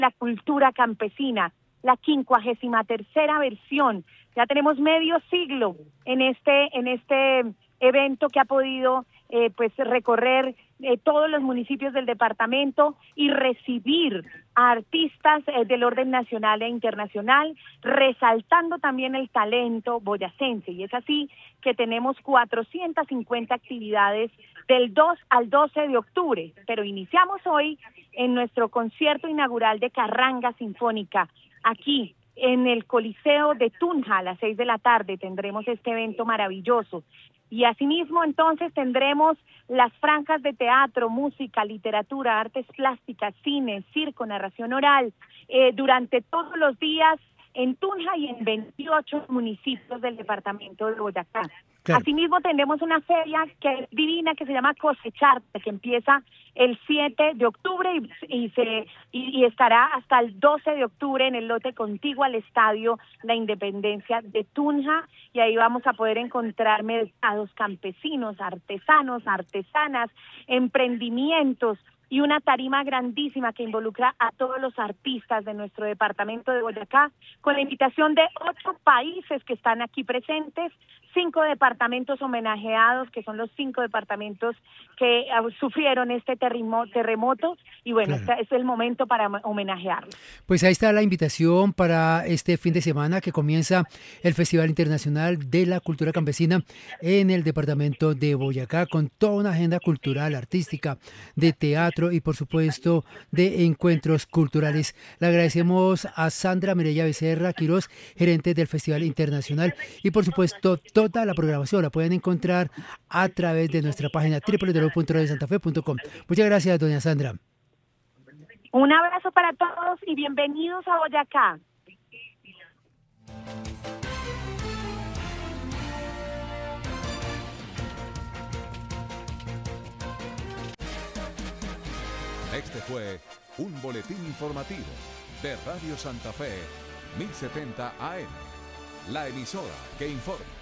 la cultura campesina, la 53ª versión. Ya tenemos medio siglo en este evento que ha podido pues recorrer todos los municipios del departamento y recibir a artistas del orden nacional e internacional, resaltando también el talento boyacense. Y es así que tenemos 450 actividades del 2 al 12 de octubre, pero iniciamos hoy en nuestro concierto inaugural de Carranga Sinfónica, aquí en el Coliseo de Tunja a las 6 de la tarde tendremos este evento maravilloso. Y asimismo entonces tendremos las franjas de teatro, música, literatura, artes plásticas, cine, circo, narración oral, durante todos los días en Tunja y en 28 municipios del departamento de Boyacá. Claro. Asimismo tenemos una feria que es divina que se llama Cosecharte, que empieza el 7 de octubre y estará hasta el 12 de octubre en el lote contiguo al Estadio La Independencia de Tunja, y ahí vamos a poder encontrar mercados campesinos, artesanos, artesanas, emprendimientos, y una tarima grandísima que involucra a todos los artistas de nuestro departamento de Boyacá, con la invitación de 8 países que están aquí presentes, 5 departamentos homenajeados, que son los 5 departamentos que sufrieron este terremoto, y bueno, claro, este es el momento para homenajearlos. Pues ahí está la invitación para este fin de semana que comienza el Festival Internacional de la Cultura Campesina en el departamento de Boyacá, con toda una agenda cultural, artística, de teatro y por supuesto de encuentros culturales. Le agradecemos a Sandra Mireya Becerra Quiroz, gerente del Festival Internacional, y por supuesto toda la programación la pueden encontrar a través de nuestra página www.radiosantafe.com. Muchas gracias, doña Sandra. Un abrazo para todos y bienvenidos a Boyacá. Este fue un boletín informativo de Radio Santa Fe, 1070 AM, la emisora que informa.